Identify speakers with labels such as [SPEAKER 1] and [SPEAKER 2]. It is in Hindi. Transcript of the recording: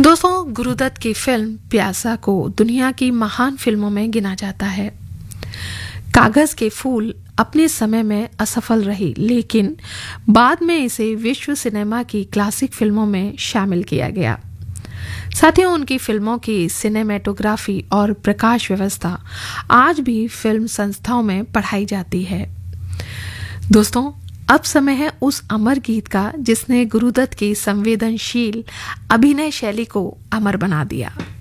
[SPEAKER 1] दोस्तों, गुरुदत्त की फिल्म प्यासा को दुनिया की महान फिल्मों में गिना जाता है। कागज के फूल अपने समय में असफल रही, लेकिन बाद में इसे विश्व सिनेमा की क्लासिक फिल्मों में शामिल किया गया। साथियों, उनकी फिल्मों की सिनेमेटोग्राफी और प्रकाश व्यवस्था आज भी फिल्म संस्थाओं में पढ़ाई जाती है। दोस्तों, अब समय है उस अमर गीत का जिसने गुरुदत्त की संवेदनशील अभिनय शैली को अमर बना दिया।